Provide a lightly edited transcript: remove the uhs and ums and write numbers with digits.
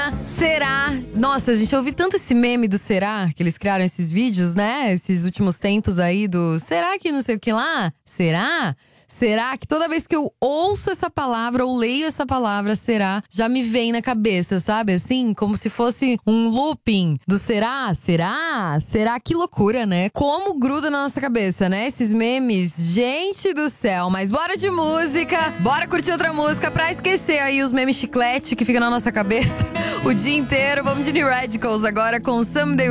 Rihanna, Será. Nossa, gente, eu ouvi tanto esse meme do Será, que eles criaram esses vídeos, né? Esses últimos tempos aí do será que não sei o que lá? Será? Será que toda vez que eu ouço essa palavra ou leio essa palavra, será, já me vem na cabeça, sabe? Assim, como se fosse um looping do será, será, será. Que loucura, né? Como gruda na nossa cabeça, né? Esses memes, gente do céu. Mas bora de música, bora curtir outra música pra esquecer aí os memes chiclete que ficam na nossa cabeça o dia inteiro. Vamos de New Radicals agora com Someday